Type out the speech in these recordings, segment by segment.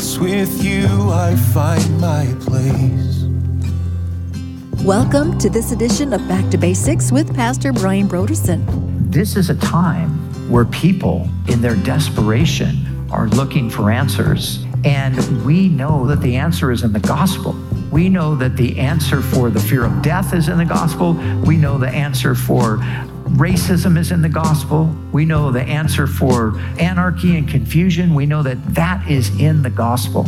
it's with you I find my place. Welcome to this edition of Back to Basics with Pastor Brian Brodersen. This is a time where people, in their desperation, are looking for answers. And we know that the answer is in the gospel. We know that the answer for the fear of death is in the gospel. We know the answer for racism is in the gospel. We know the answer for anarchy and confusion. We know that that is in the gospel.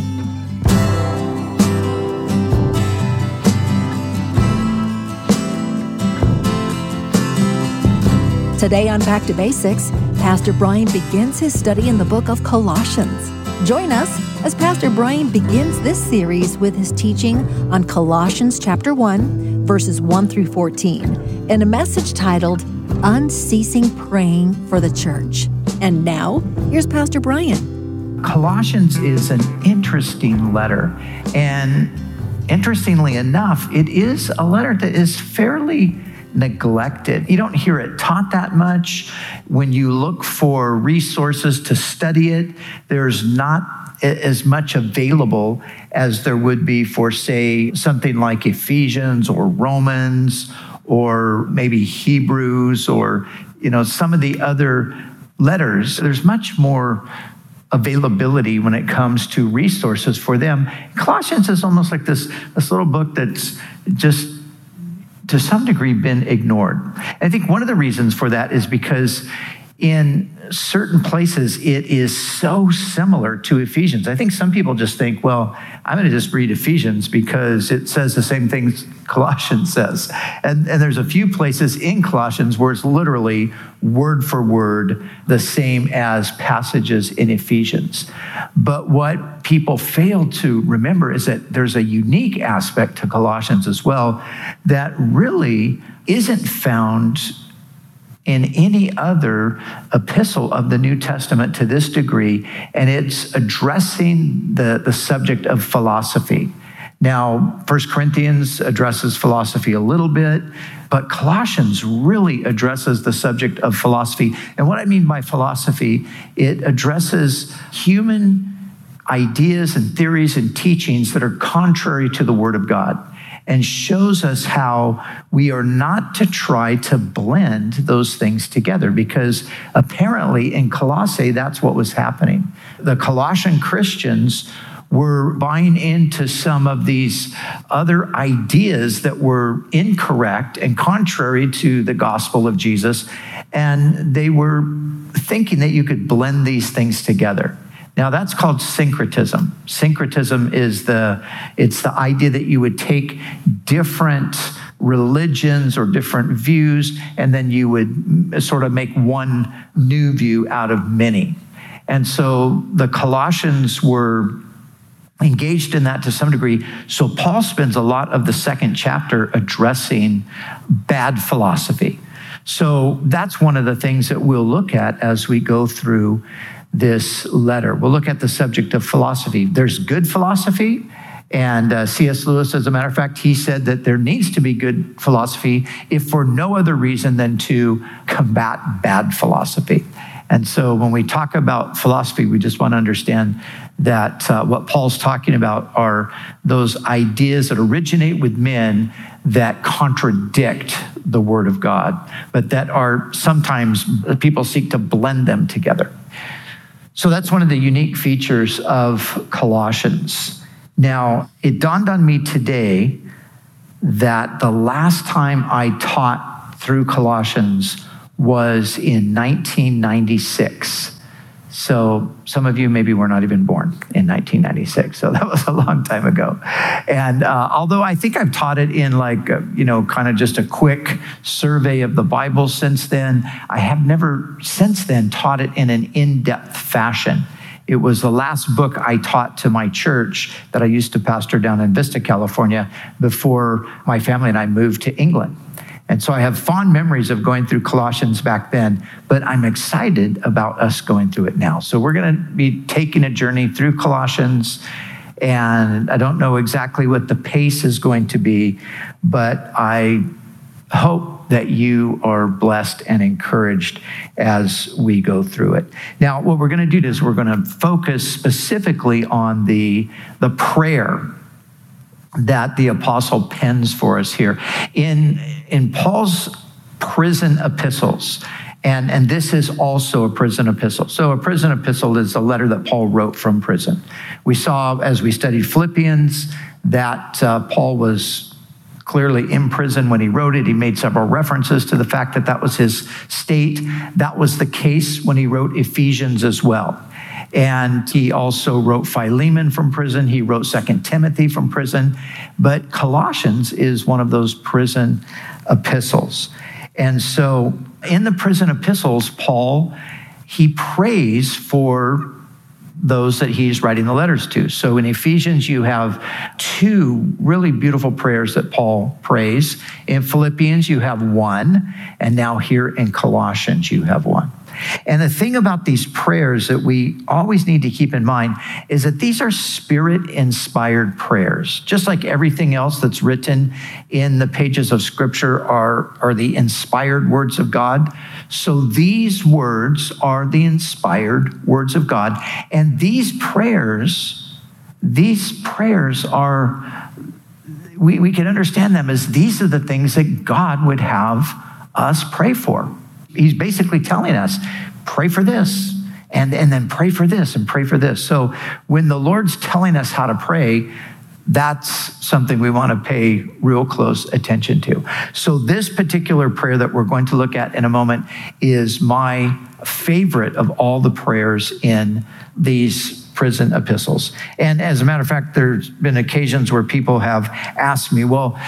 Today on Back to Basics, Pastor Brian begins his study in the book of Colossians. Join us as Pastor Brian begins this series with his teaching on Colossians chapter 1, verses 1 through 14, in a message titled, Unceasing Praying for the Church. And now, here's Pastor Brian. Colossians is an interesting letter. And interestingly enough, it is a letter that is fairly neglected. You don't hear it taught that much. When you look for resources to study it, there's not as much available as there would be for, say, something like Ephesians or Romans or maybe Hebrews or, some of the other letters. There's much more availability when it comes to resources for them. Colossians is almost like this little book that's just to some degree been ignored. I think one of the reasons for that is because in certain places it is so similar to Ephesians. I think some people just think, well, I'm going to just read Ephesians because it says the same things Colossians says. And there's a few places in Colossians where it's literally word for word the same as passages in Ephesians. But what people fail to remember is that there's a unique aspect to Colossians as well that really isn't found in any other epistle of the New Testament to this degree, and it's addressing the subject of philosophy. Now, 1 Corinthians addresses philosophy a little bit, but Colossians really addresses the subject of philosophy. And what I mean by philosophy, it addresses human ideas and theories and teachings that are contrary to the Word of God, and shows us how we are not to try to blend those things together, because apparently in Colossae, that's what was happening. The Colossian Christians were buying into some of these other ideas that were incorrect and contrary to the gospel of Jesus, and they were thinking that you could blend these things together. Now that's called syncretism. Syncretism is the idea that you would take different religions or different views, and then you would sort of make one new view out of many. And so the Colossians were engaged in that to some degree. So Paul spends a lot of the second chapter addressing bad philosophy. So that's one of the things that we'll look at as we go through this letter. We'll look at the subject of philosophy. There's good philosophy, and C.S. Lewis, as a matter of fact, he said that there needs to be good philosophy if for no other reason than to combat bad philosophy. And so when we talk about philosophy, we just want to understand that what Paul's talking about are those ideas that originate with men that contradict the Word of God, but that are sometimes people seek to blend them together. So that's one of the unique features of Colossians. Now, it dawned on me today that the last time I taught through Colossians was in 1996. So some of you maybe were not even born in 1996. So that was a long time ago. And although I think I've taught it in kind of just a quick survey of the Bible since then, I have never since then taught it in an in-depth fashion. It was the last book I taught to my church that I used to pastor down in Vista, California, before my family and I moved to England. And so I have fond memories of going through Colossians back then, but I'm excited about us going through it now. So we're going to be taking a journey through Colossians, and I don't know exactly what the pace is going to be, but I hope that you are blessed and encouraged as we go through it. Now, what we're going to do is we're going to focus specifically on the prayer that the apostle pens for us here. In Paul's prison epistles, and this is also a prison epistle. So a prison epistle is a letter that Paul wrote from prison. We saw as we studied Philippians that Paul was clearly in prison when he wrote it. He made several references to the fact that that was his state. That was the case when he wrote Ephesians as well. And he also wrote Philemon from prison. He wrote 2 Timothy from prison. But Colossians is one of those prison epistles. And so in the prison epistles, Paul, he prays for those that he's writing the letters to. So in Ephesians, you have two really beautiful prayers that Paul prays. In Philippians, you have one. And now here in Colossians, you have one. And the thing about these prayers that we always need to keep in mind is that these are Spirit-inspired prayers. Just like everything else that's written in the pages of Scripture are the inspired words of God. So these words are the inspired words of God. And these prayers are, we can understand them as these are the things that God would have us pray for. He's basically telling us, pray for this, and then pray for this, and pray for this. So when the Lord's telling us how to pray, that's something we want to pay real close attention to. So this particular prayer that we're going to look at in a moment is my favorite of all the prayers in these prison epistles. And as a matter of fact, there's been occasions where people have asked me, well,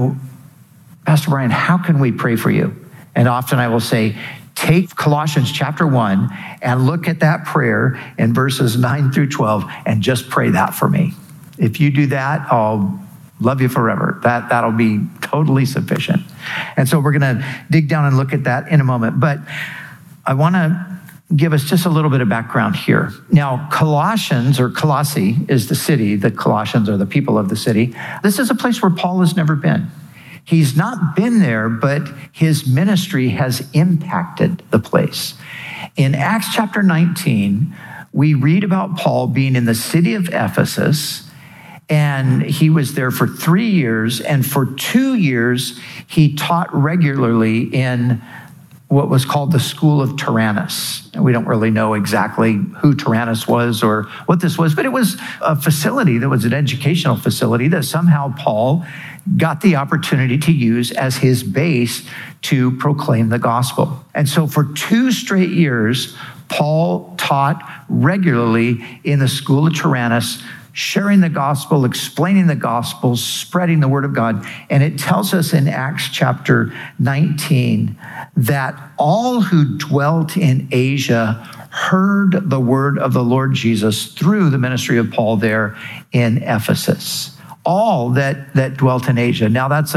Pastor Brian, how can we pray for you? And often I will say, take Colossians chapter 1 and look at that prayer in verses 9 through 12 and just pray that for me. If you do that, I'll love you forever. That'll be totally sufficient. And so we're going to dig down and look at that in a moment. But I want to give us just a little bit of background here. Now, Colossians, or Colossae, is the city. The Colossians are the people of the city. This is a place where Paul has never been. He's not been there, but his ministry has impacted the place. In Acts chapter 19, we read about Paul being in the city of Ephesus, and he was there for 3 years, and for 2 years, he taught regularly in what was called the School of Tyrannus. And we don't really know exactly who Tyrannus was or what this was, but it was a facility that was an educational facility that somehow Paul got the opportunity to use as his base to proclaim the gospel. And so for 2 straight years, Paul taught regularly in the School of Tyrannus, sharing the gospel, explaining the gospel, spreading the word of God. And it tells us in Acts chapter 19 that all who dwelt in Asia heard the word of the Lord Jesus through the ministry of Paul there in Ephesus. All that dwelt in Asia. Now that's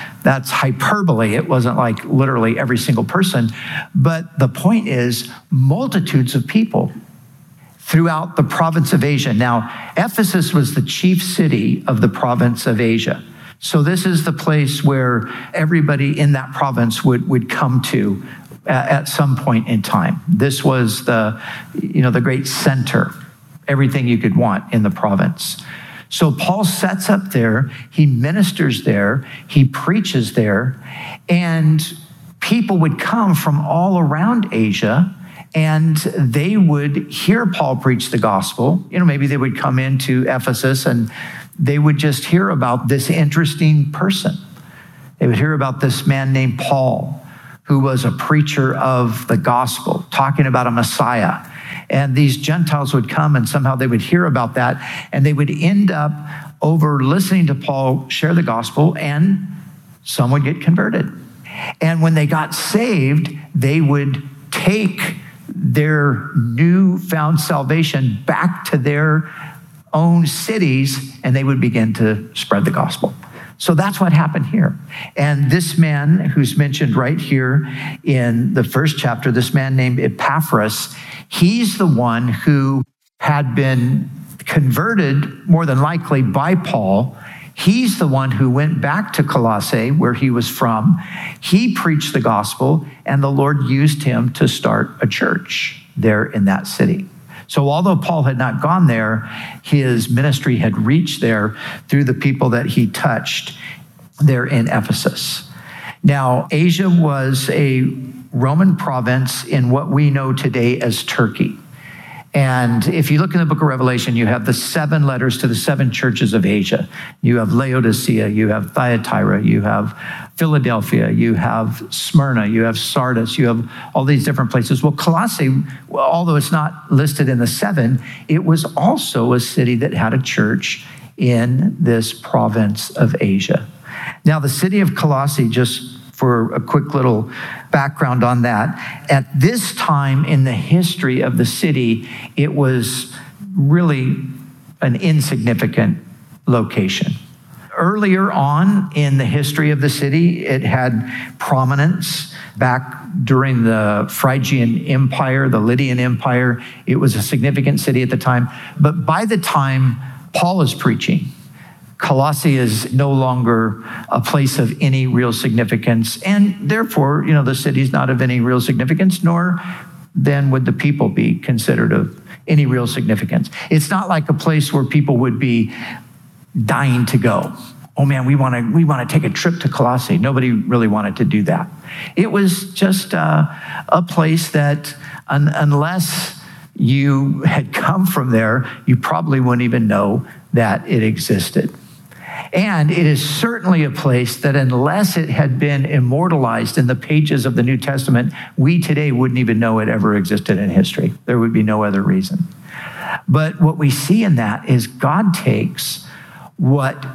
hyperbole. It wasn't like literally every single person, but the point is multitudes of people throughout the province of Asia. Now, Ephesus was the chief city of the province of Asia. So this is the place where everybody in that province would come to at some point in time. This was the great center, everything you could want in the province. So Paul sets up there, he ministers there, he preaches there, and people would come from all around Asia, and they would hear Paul preach the gospel. Maybe they would come into Ephesus and they would just hear about this interesting person. They would hear about this man named Paul, who was a preacher of the gospel, talking about a Messiah. And these Gentiles would come and somehow they would hear about that, and they would end up over listening to Paul share the gospel, and some would get converted. And when they got saved, they would take their newfound salvation back to their own cities, and they would begin to spread the gospel. So that's what happened here. And this man who's mentioned right here in the first chapter, this man named Epaphras, he's the one who had been converted more than likely by Paul. He's the one who went back to Colossae, where he was from. He preached the gospel, and the Lord used him to start a church there in that city. So although Paul had not gone there, his ministry had reached there through the people that he touched there in Ephesus. Now, Asia was a Roman province in what we know today as Turkey. And if you look in the book of Revelation, you have the 7 letters to the 7 churches of Asia. You have Laodicea, you have Thyatira, you have Philadelphia, you have Smyrna, you have Sardis, you have all these different places. Well, Colossae, although it's not listed in the 7, it was also a city that had a church in this province of Asia. Now, the city of Colossae, just for a quick little background on that, at this time in the history of the city, it was really an insignificant location. Earlier on in the history of the city, it had prominence. Back during the Phrygian Empire, the Lydian Empire, it was a significant city at the time. But by the time Paul is preaching, Colossae is no longer a place of any real significance, and therefore, the city's not of any real significance, nor then would the people be considered of any real significance. It's not like a place where people would be dying to go. Oh man, we want to take a trip to Colossae. Nobody really wanted to do that. It was just a place that, unless you had come from there, you probably wouldn't even know that it existed. And it is certainly a place that, unless it had been immortalized in the pages of the New Testament, we today wouldn't even know it ever existed in history. There would be no other reason. But what we see in that is God takes what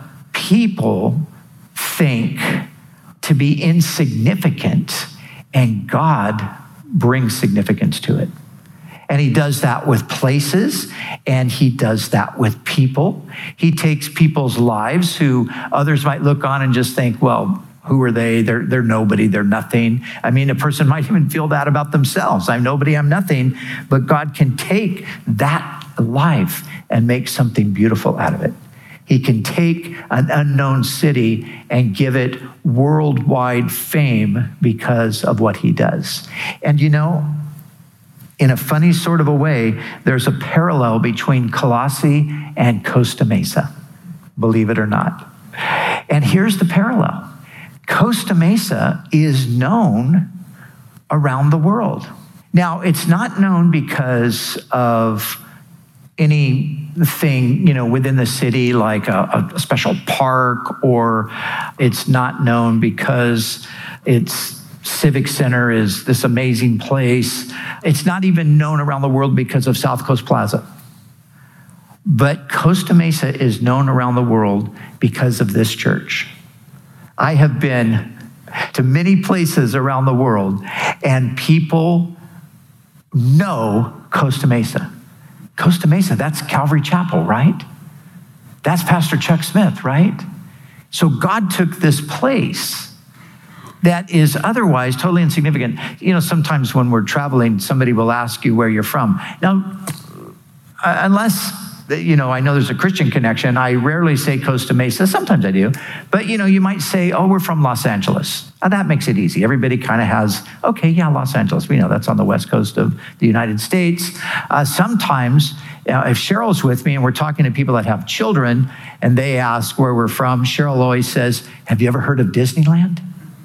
people think to be insignificant, and God brings significance to it. And he does that with places, and he does that with people. He takes people's lives who others might look on and just think, well, who are they? They're nobody, they're nothing. I mean, a person might even feel that about themselves. I'm nobody, I'm nothing. But God can take that life and make something beautiful out of it. He can take an unknown city and give it worldwide fame because of what he does. And in a funny sort of a way, there's a parallel between Colossae and Costa Mesa, believe it or not. And here's the parallel. Costa Mesa is known around the world. Now, it's not known because of anything, within the city, like a special park, or it's not known because its Civic Center is this amazing place. It's not even known around the world because of South Coast Plaza. But Costa Mesa is known around the world because of this church. I have been to many places around the world, and people know Costa Mesa. Costa Mesa, that's Calvary Chapel, right? That's Pastor Chuck Smith, right? So God took this place that is otherwise totally insignificant. Sometimes when we're traveling, somebody will ask you where you're from. Now, unless, I know there's a Christian connection, I rarely say Costa Mesa. Sometimes I do. But, you might say, oh, we're from Los Angeles. Now, that makes it easy. Everybody kind of has, okay, yeah, Los Angeles. We know that's on the west coast of the United States. Sometimes, if Cheryl's with me and we're talking to people that have children and they ask where we're from, Cheryl always says, have you ever heard of Disneyland?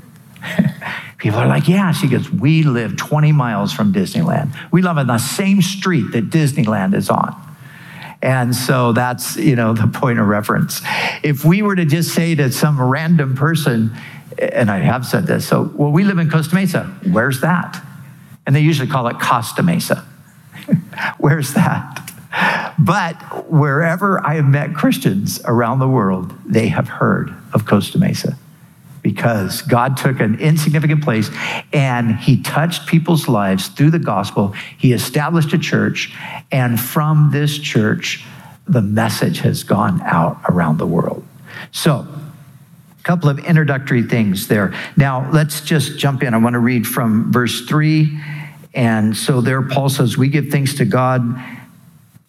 People are like, yeah. She goes, we live 20 miles from Disneyland. We live on the same street that Disneyland is on. And so that's, the point of reference. If we were to just say to some random person, and I have said this, well, we live in Costa Mesa. Where's that? And they usually call it Costa Mesa. Where's that? But wherever I have met Christians around the world, they have heard of Costa Mesa, because God took an insignificant place and he touched people's lives through the gospel. He established a church, and from this church, the message has gone out around the world. So, a couple of introductory things there. Now, let's just jump in. I want to read from verse 3. And so there Paul says, we give thanks to God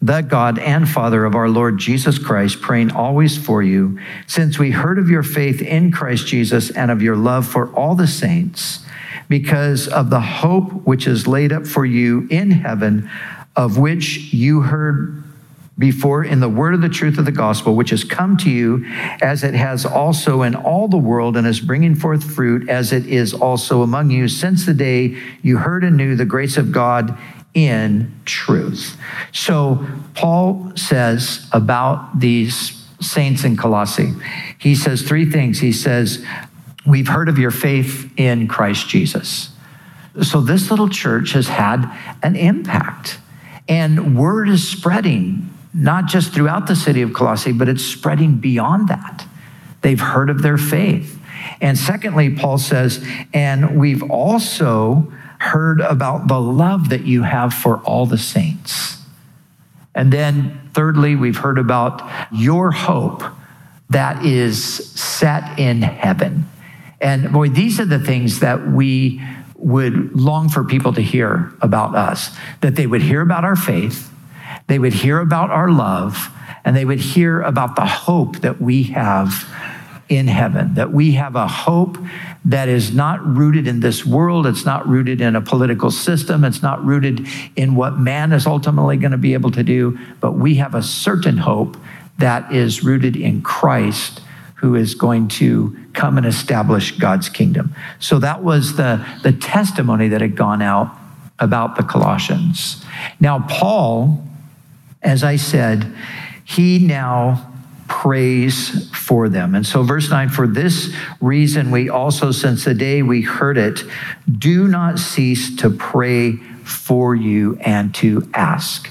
the God and Father of our Lord Jesus Christ, praying always for you, since we heard of your faith in Christ Jesus and of your love for all the saints, because of the hope which is laid up for you in heaven, of which you heard before in the word of the truth of the gospel, which has come to you as it has also in all the world and is bringing forth fruit as it is also among you since the day you heard and knew the grace of God in truth. So Paul says about these saints in Colossae, he says three things. He says, we've heard of your faith in Christ Jesus. So this little church has had an impact, and word is spreading, not just throughout the city of Colossae, but it's spreading beyond that. They've heard of their faith. And secondly, Paul says, and we've also heard about the love that you have for all the saints. And then thirdly, we've heard about your hope that is set in heaven. And boy, these are the things that we would long for people to hear about us, that they would hear about our faith, they would hear about our love, and they would hear about the hope that we have in heaven, that we have a hope that is not rooted in this world. It's not rooted in a political system. It's not rooted in what man is ultimately going to be able to do, but we have a certain hope that is rooted in Christ, who is going to come and establish God's kingdom. So that was the testimony that had gone out about the Colossians. Now, Paul, as I said, he now prays for them. And so verse 9, for this reason we also, since the day we heard it, do not cease to pray for you and to ask.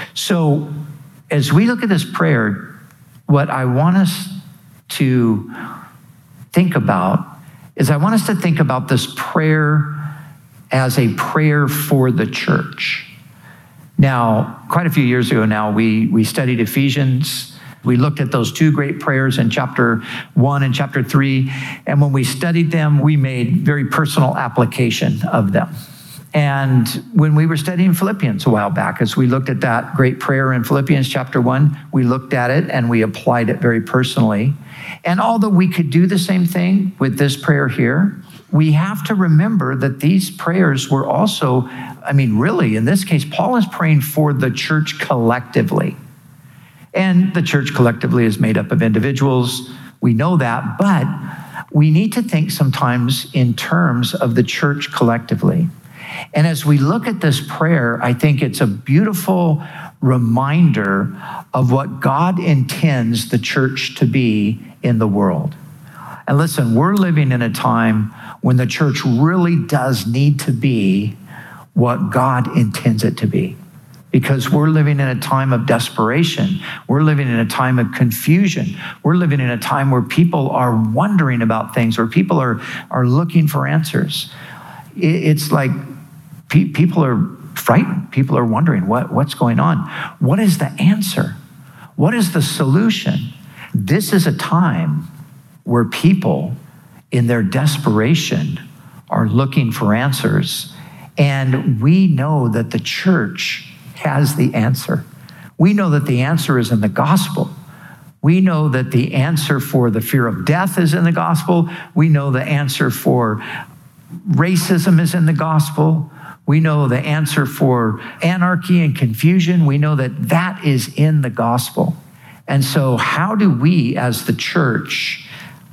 So as we look at this prayer, what I want us to think about is I want us to think about this prayer as a prayer for the church. Now, quite a few years ago now, we studied Ephesians. We looked at those two great prayers in chapter 1 and chapter 3. And when we studied them, we made very personal application of them. And when we were studying Philippians a while back, as we looked at that great prayer in Philippians chapter 1, we looked at it and we applied it very personally. And although we could do the same thing with this prayer here, we have to remember that these prayers were also, really, in this case, Paul is praying for the church collectively. And the church collectively is made up of individuals. We know that, but we need to think sometimes in terms of the church collectively. And as we look at this prayer, I think it's a beautiful reminder of what God intends the church to be in the world. And listen, we're living in a time when the church really does need to be what God intends it to be. Because we're living in a time of desperation. We're living in a time of confusion. We're living in a time where people are wondering about things, where people are looking for answers. It's like people are frightened. People are wondering what's going on. What is the answer? What is the solution? This is a time where people in their desperation are looking for answers. And we know that the church has the answer. We know that the answer is in the gospel. We know that the answer for the fear of death is in the gospel. We know the answer for racism is in the gospel. We know the answer for anarchy and confusion. We know that that is in the gospel. And so how do we as the church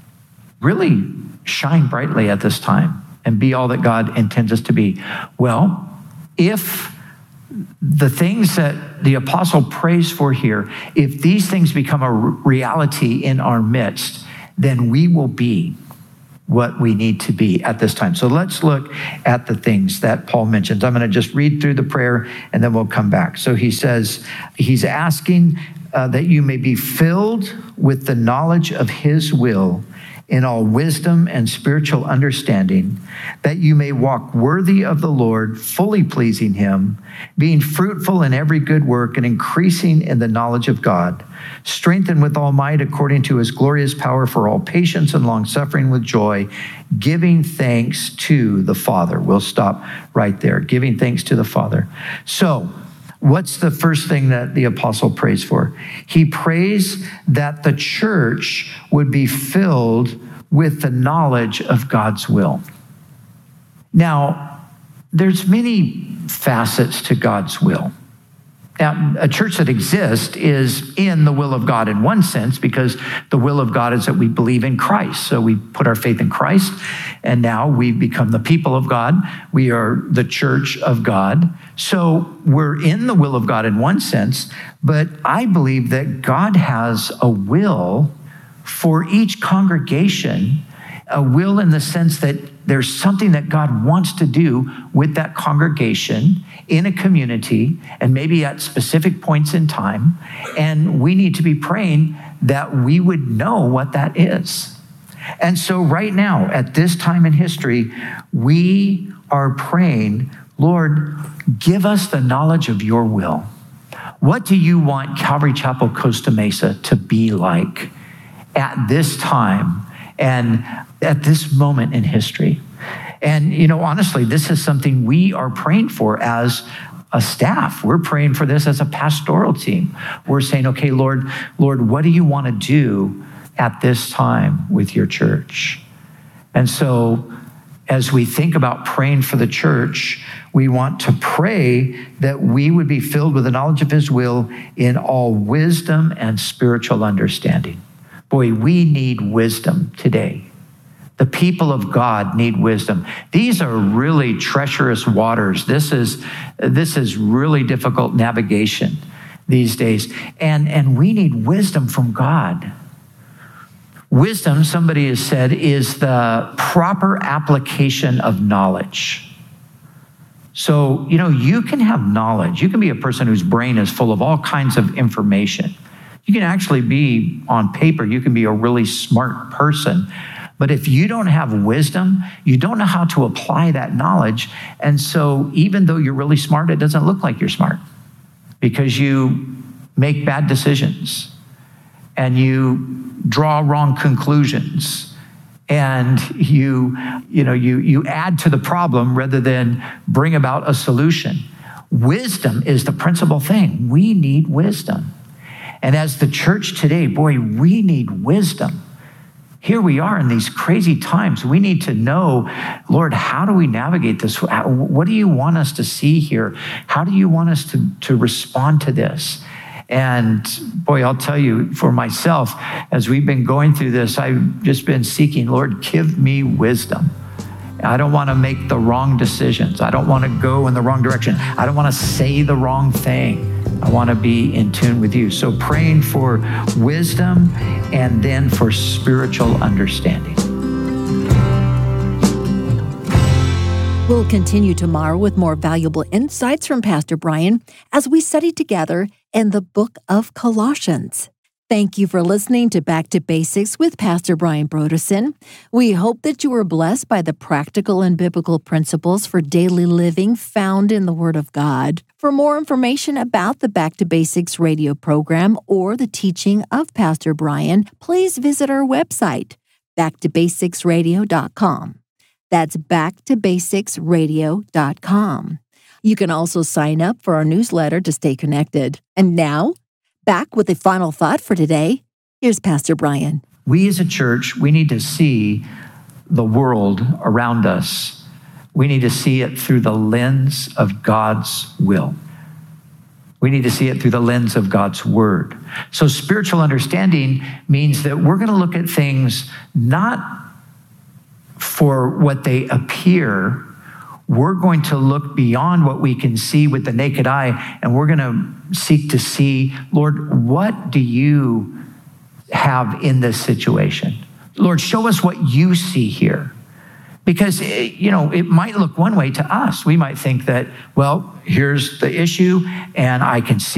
really shine brightly at this time and be all that God intends us to be? Well, if the things that the apostle prays for here, if these things become a reality in our midst, then we will be what we need to be at this time. So let's look at the things that Paul mentions. I'm going to just read through the prayer and then we'll come back. So he says, he's asking that you may be filled with the knowledge of his will in all wisdom and spiritual understanding, that you may walk worthy of the Lord, fully pleasing him, being fruitful in every good work and increasing in the knowledge of God, strengthened with all might according to his glorious power for all patience and long suffering with joy, giving thanks to the Father. We'll stop right there. Giving thanks to the Father. So What's the first thing that the apostle prays for? He prays that the church would be filled with the knowledge of God's will. Now, there's many facets to God's will. Now, a church that exists is in the will of God in one sense, because the will of God is that we believe in Christ. So we put our faith in Christ, and now we become the people of God. We are the church of God. So we're in the will of God in one sense, but I believe that God has a will for each congregation, a will in the sense that there's something that God wants to do with that congregation in a community, and maybe at specific points in time. And we need to be praying that we would know what that is. And so right now, at this time in history, we are praying, Lord, give us the knowledge of your will. What do you want Calvary Chapel Costa Mesa to be like at this time and at this moment in history? And, honestly, this is something we are praying for as a staff. We're praying for this as a pastoral team. We're saying, okay, Lord, what do you want to do at this time with your church? And so as we think about praying for the church, we want to pray that we would be filled with the knowledge of his will in all wisdom and spiritual understanding. Boy, we need wisdom today. The people of God need wisdom. These are really treacherous waters. This is really difficult navigation these days. And we need wisdom from God. Wisdom, somebody has said, is the proper application of knowledge. So, you can have knowledge. You can be a person whose brain is full of all kinds of information. You can actually be, on paper, you can be a really smart person. But if you don't have wisdom, you don't know how to apply that knowledge. And so even though you're really smart, it doesn't look like you're smart, because you make bad decisions and you draw wrong conclusions, and you add to the problem rather than bring about a solution. Wisdom is the principal thing. We need wisdom. And as the church today, boy, we need wisdom. Here we are in these crazy times. We need to know, Lord, how do we navigate this? What do you want us to see here? How do you want us to respond to this? And boy, I'll tell you, for myself, as we've been going through this, I've just been seeking, Lord, give me wisdom. I don't want to make the wrong decisions. I don't want to go in the wrong direction. I don't want to say the wrong thing. I want to be in tune with you. So praying for wisdom and then for spiritual understanding. We'll continue tomorrow with more valuable insights from Pastor Brian as we study together in the book of Colossians. Thank you for listening to Back to Basics with Pastor Brian Brodersen. We hope that you were blessed by the practical and biblical principles for daily living found in the Word of God. For more information about the Back to Basics radio program or the teaching of Pastor Brian, please visit our website, backtobasicsradio.com. That's backtobasicsradio.com. You can also sign up for our newsletter to stay connected. And now, back with a final thought for today. Here's Pastor Brian. We as a church, we need to see the world around us. We need to see it through the lens of God's will. We need to see it through the lens of God's word. So spiritual understanding means that we're going to look at things not for what they appear. We're going to look beyond what we can see with the naked eye, and we're going to seek to see, Lord, what do you have in this situation? Lord, show us what you see here. Because, it might look one way to us. We might think that, well, here's the issue, and I can see